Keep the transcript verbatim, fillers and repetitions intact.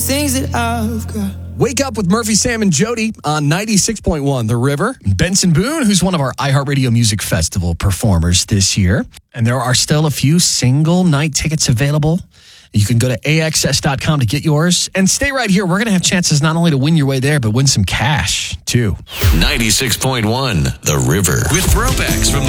Things that I've got. Wake Up with Murphy, Sam, and Jody on ninety-six point one The River. Benson Boone, who's one of our iHeartRadio Music Festival performers this year. And there are still a few single night tickets available. You can go to A X S dot com to get yours. And stay right here. We're going to have chances not only to win your way there, but win some cash, too. ninety-six point one The River. With throwbacks from the